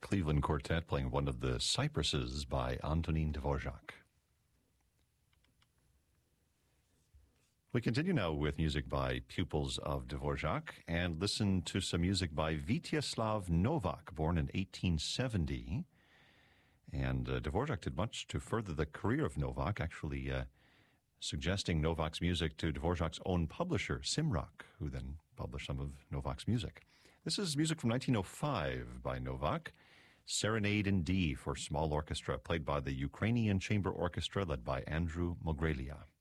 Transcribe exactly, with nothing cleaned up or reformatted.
Cleveland Quartet playing one of the Cypresses by Antonin Dvorak. We continue now with music by pupils of Dvorak and listen to some music by Vítězslav Novák, born in eighteen seventy. And uh, Dvorak did much to further the career of Novák, actually uh, suggesting Novak's music to Dvorak's own publisher, Simrak, who then published some of Novak's music. This is music from nineteen oh five by Novák, Serenade in D for small orchestra, played by the Ukrainian Chamber Orchestra led by Andrew Mogrelia.